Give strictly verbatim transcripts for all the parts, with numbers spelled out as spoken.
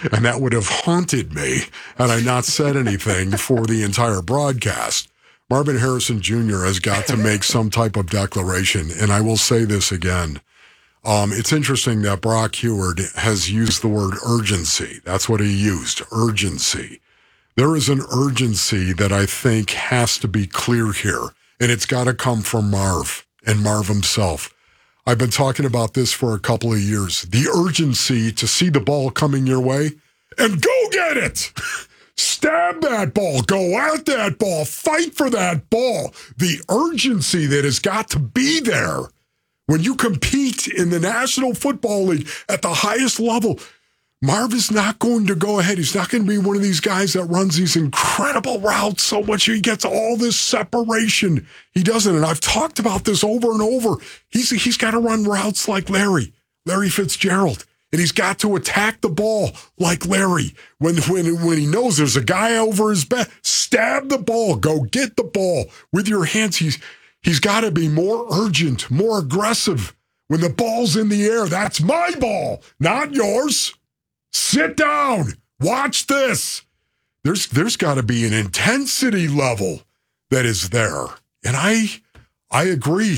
and that would have haunted me had I not said anything for the entire broadcast. Marvin Harrison Junior has got to make some type of declaration, and I will say this again. Um, it's interesting that Brock Huard has used the word urgency. That's what he used, urgency. There is an urgency that I think has to be clear here, and it's got to come from Marv and Marv himself. I've been talking about this for a couple of years. The urgency to see the ball coming your way and go get it. Stab that ball. Go at that ball. Fight for that ball. The urgency that has got to be there. When you compete in the National Football League at the highest level, Marv is not going to go ahead. He's not going to be one of these guys that runs these incredible routes so much he gets all this separation. He doesn't, and I've talked about this over and over. He's he's got to run routes like Larry, Larry Fitzgerald, and he's got to attack the ball like Larry. When when when he knows there's a guy over his back, stab the ball, go get the ball with your hands. He's He's got to be more urgent, more aggressive. When the ball's in the air, that's my ball, not yours. Sit down. Watch this. There's there's got to be an intensity level that is there. And I I agree.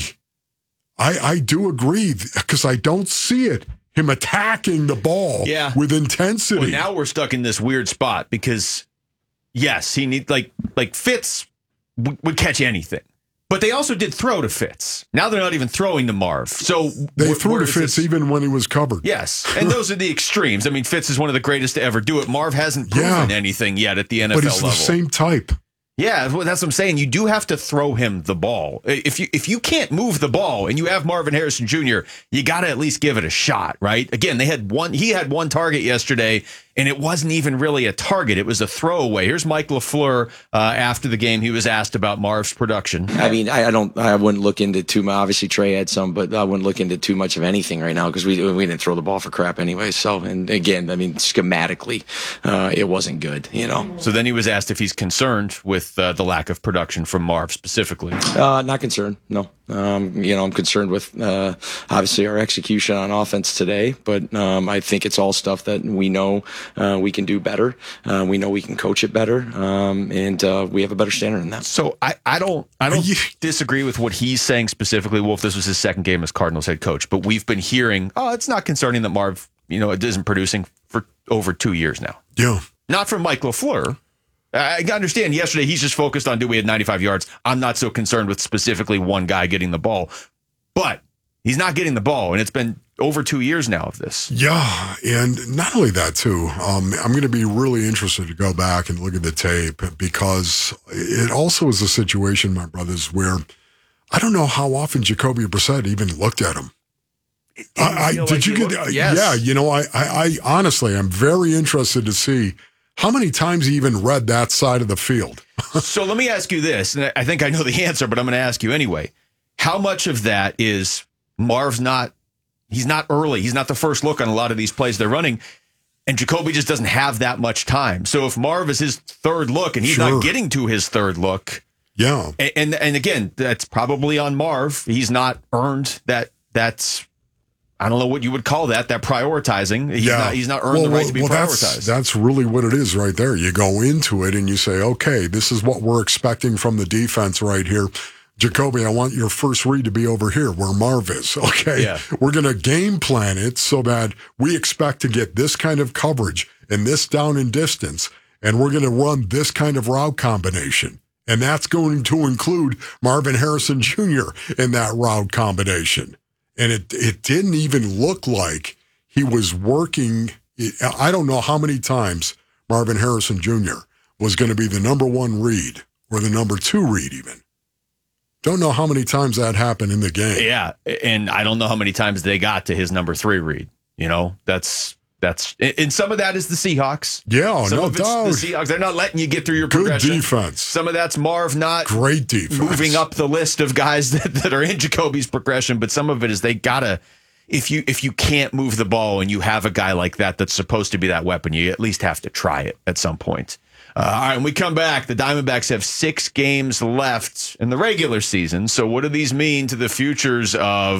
I I do agree because I don't see it. Him attacking the ball yeah. with intensity. Well, now we're stuck in this weird spot because, yes, he need like like Fitz w- would catch anything. But they also did throw to Fitz. Now they're not even throwing to Marv. So they wh- threw to Fitz this? even when he was covered. Yes, and those are the extremes. I mean, Fitz is one of the greatest to ever do it. Marv hasn't proven yeah. anything yet at the N F L level. But he's level. the same type. Yeah, that's what I'm saying. You do have to throw him the ball. If you if you can't move the ball and you have Marvin Harrison Junior, you got to at least give it a shot, right? Again, they had one. He had one target yesterday, and it wasn't even really a target. It was a throwaway. Here's Mike LaFleur uh, after the game. He was asked about Marv's production. I mean, I, I don't. I wouldn't look into too much. Obviously, Trey had some, but I wouldn't look into too much of anything right now because we we didn't throw the ball for crap anyway. So, and again, I mean, schematically, uh, it wasn't good. You know. So then he was asked if he's concerned with uh, the lack of production from Marv specifically. Uh, not concerned. No. Um, you know, I'm concerned with uh, obviously our execution on offense today, but um, I think it's all stuff that we know uh, we can do better. Uh, we know we can coach it better, um, and uh, we have a better standard in that. So I, I don't I don't disagree with what he's saying specifically. Wolf, this was his second game as Cardinals head coach, but we've been hearing, oh, it's not concerning that Marv, you know, it isn't producing for over two years now. Yeah, not from Mike LaFleur. I understand yesterday he's just focused on, do we had ninety-five yards? I'm not so concerned with specifically one guy getting the ball. But he's not getting the ball, and it's been over two years now of this. Yeah, and not only that, too. Um, I'm going to be really interested to go back and look at the tape because it also is a situation, my brothers, where I don't know how often Jacoby Brissett even looked at him. I, I, did like you get looked, that? Yes. Yeah, you know, I, I, I honestly, I'm very interested to see how many times he even read that side of the field. So let me ask you this, and I think I know the answer, but I'm going to ask you anyway. How much of that is Marv's not, he's not early. He's not the first look on a lot of these plays they're running, and Jacoby just doesn't have that much time. So if Marv is his third look and he's sure. not getting to his third look, yeah. And, and and again, that's probably on Marv. He's not earned that, that's, I don't know what you would call that, that prioritizing. He's, yeah. not, he's not earned well, the right well, to be well, prioritized. That's, that's really what it is right there. You go into it and you say, okay, this is what we're expecting from the defense right here. Jacoby, I want your first read to be over here where Marv is. Okay. Yeah. We're going to game plan it so that we expect to get this kind of coverage and this down and distance. And we're going to run this kind of route combination. And that's going to include Marvin Harrison Junior in that route combination. And it it didn't even look like he was working. I don't know how many times Marvin Harrison Junior was going to be the number one read or the number two read even. Don't know how many times that happened in the game. Yeah, and I don't know how many times they got to his number three read. You know, that's that's and some of that is the Seahawks. Yeah, some no of it's doubt. The Seahawks, they're not letting you get through your Good progression. defense. Some of that's Marv not great defense, moving up the list of guys that, that are in Jacoby's progression. But some of it is they gotta. If you if you can't move the ball and you have a guy like that that's supposed to be that weapon, you at least have to try it at some point. Uh, all right, when we come back, the Diamondbacks have six games left in the regular season. So what do these mean to the futures of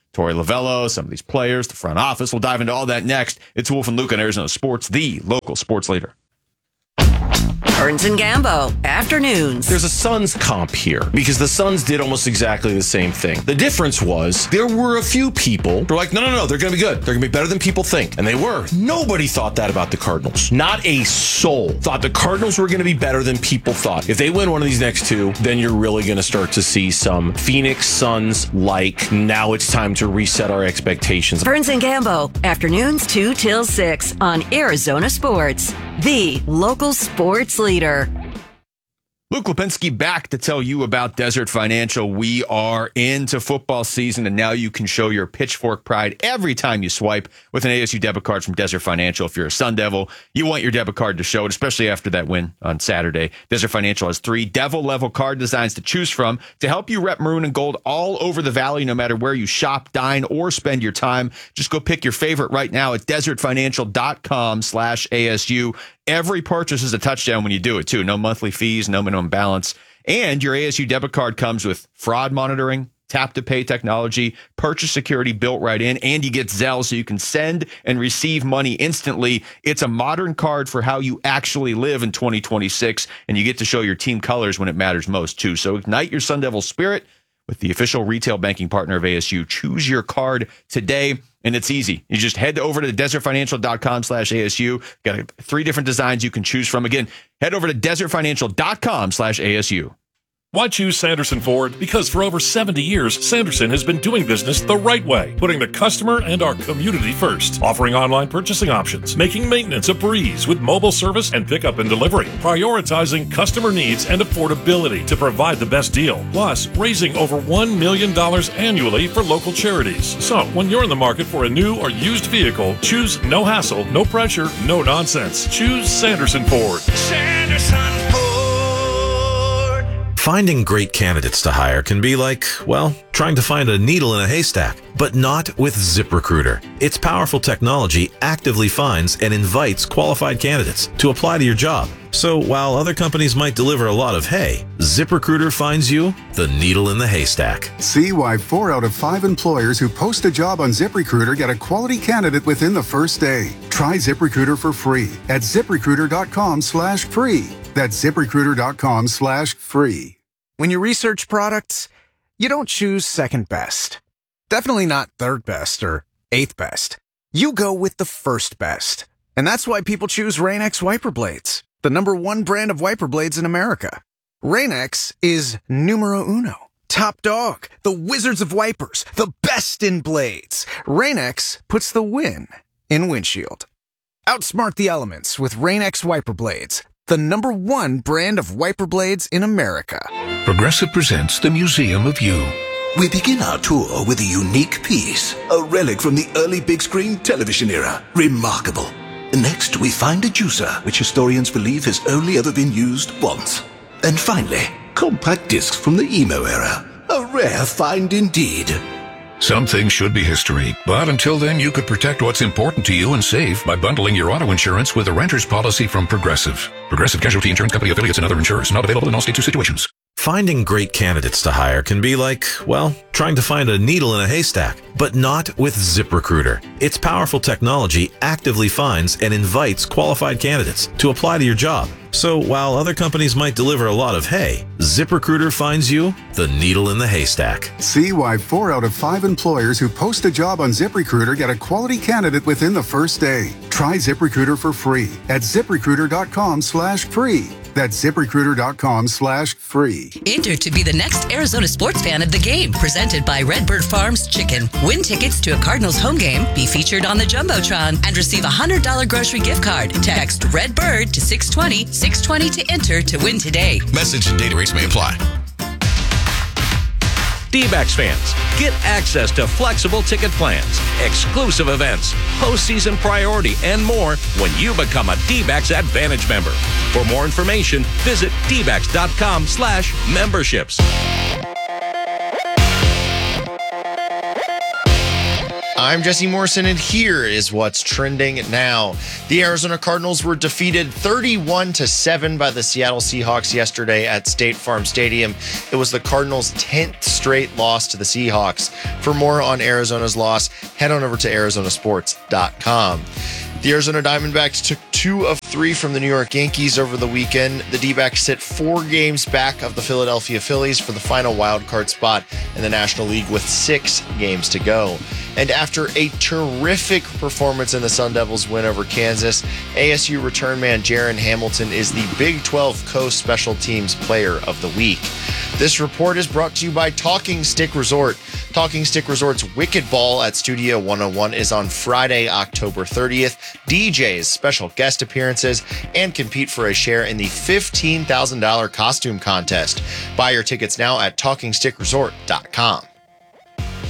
Torey Lovello, some of these players, the front office. We'll dive into all that next. It's Wolf and Luke on Arizona Sports, the local sports leader. Burns and Gambo, afternoons. There's a Suns comp here because the Suns did almost exactly the same thing. The difference was there were a few people who were like, no, no, no, they're going to be good. They're going to be better than people think. And they were. Nobody thought that about the Cardinals. Not a soul thought the Cardinals were going to be better than people thought. If they win one of these next two, then you're really going to start to see some Phoenix Suns like, now it's time to reset our expectations. Burns and Gambo, afternoons two till six on Arizona Sports, the local sports leader. Luke Lipinski back to tell you about Desert Financial. We are into football season, and now you can show your pitchfork pride every time you swipe with an A S U debit card from Desert Financial. If you're a Sun Devil, you want your debit card to show it, especially after that win on Saturday. Desert Financial has three Devil-level card designs to choose from to help you rep maroon and gold all over the valley, no matter where you shop, dine, or spend your time. Just go pick your favorite right now at desertfinancial.com slash ASU. Every purchase is a touchdown when you do it, too. No monthly fees, no minimum balance. And your A S U debit card comes with fraud monitoring, tap-to-pay technology, purchase security built right in, and you get Zelle so you can send and receive money instantly. It's a modern card for how you actually live in twenty twenty-six, and you get to show your team colors when it matters most, too. So ignite your Sun Devil spirit with the official retail banking partner of A S U. Choose your card today. And it's easy. You just head over to desertfinancial.com slash ASU. Got three different designs you can choose from. Again, head over to desertfinancial.com slash ASU. Why choose Sanderson Ford? Because for over seventy years, Sanderson has been doing business the right way, putting the customer and our community first, offering online purchasing options, making maintenance a breeze with mobile service and pickup and delivery, prioritizing customer needs and affordability to provide the best deal, plus raising over one million dollars annually for local charities. So, when you're in the market for a new or used vehicle, choose no hassle, no pressure, no nonsense. Choose Sanderson Ford. Sanderson Ford. Finding great candidates to hire can be like, well, trying to find a needle in a haystack, but not with ZipRecruiter. Its powerful technology actively finds and invites qualified candidates to apply to your job. So while other companies might deliver a lot of hay, ZipRecruiter finds you the needle in the haystack. See why four out of five employers who post a job on ZipRecruiter get a quality candidate within the first day. Try ZipRecruiter for free at ziprecruiter.com slash free. That's ziprecruiter.com slash free. When you research products, you don't choose second best. Definitely not third best or eighth best. You go with the first best. And that's why people choose Rain-X wiper blades, the number one brand of wiper blades in America. Rain-X is numero uno. Top dog, the wizards of wipers, the best in blades. Rain-X puts the win in windshield. Outsmart the elements with Rain-X wiper blades, the number one brand of wiper blades in America. Progressive presents the Museum of You. We begin our tour with a unique piece, a relic from the early big screen television era. Remarkable. Next, we find a juicer, which historians believe has only ever been used once. And finally, compact discs from the emo era. A rare find indeed. Some things should be history, but until then, you could protect what's important to you and save by bundling your auto insurance with a renter's policy from Progressive. Progressive Casualty Insurance Company affiliates and other insurers. Not available in all states or situations. Finding great candidates to hire can be like, well, trying to find a needle in a haystack, but not with ZipRecruiter. Its powerful technology actively finds and invites qualified candidates to apply to your job. So while other companies might deliver a lot of hay, ZipRecruiter finds you the needle in the haystack. See why four out of five employers who post a job on ZipRecruiter get a quality candidate within the first day. Try ZipRecruiter for free at ziprecruiter.com slash free. That's ziprecruiter.com slash free. Enter to be the next Arizona sports fan of the game, presented by Redbird Farms Chicken. Win tickets to a Cardinals home game, be featured on the Jumbotron, and receive a one hundred dollars grocery gift card. Text Redbird to six twenty, six twenty to enter to win today. Message and data rates may apply. D-backs fans, get access to flexible ticket plans, exclusive events, postseason priority, and more when you become a D-backs Advantage member. For more information, visit dbacks.com slash memberships. I'm Jesse Morrison, and here is what's trending now. The Arizona Cardinals were defeated thirty-one to seven by the Seattle Seahawks yesterday at State Farm Stadium. It was the Cardinals' tenth straight loss to the Seahawks. For more on Arizona's loss, head on over to Arizona Sports dot com. The Arizona Diamondbacks took two of three from the New York Yankees over the weekend. The D-backs sit four games back of the Philadelphia Phillies for the final wild card spot in the National League with six games to go. And after a terrific performance in the Sun Devils' win over Kansas, A S U return man Jaron Hamilton is the Big twelve Coast Special Teams Player of the Week. This report is brought to you by Talking Stick Resort. Talking Stick Resort's Wicked Ball at Studio one oh one is on Friday, October thirtieth. D Js, special guest appearances, and compete for a share in the fifteen thousand dollars costume contest. Buy your tickets now at talking stick resort dot com.